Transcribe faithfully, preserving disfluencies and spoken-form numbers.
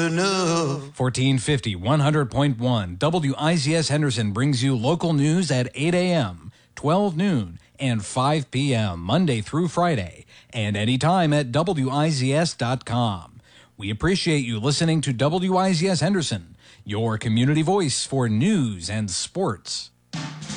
enough. fourteen fifty, one hundred point one W I Z S Henderson brings you local news at eight a.m., twelve noon, and five p.m. Monday through Friday, and anytime at W I Z S dot com. We appreciate you listening to W I Z S Henderson, your community voice for news and sports.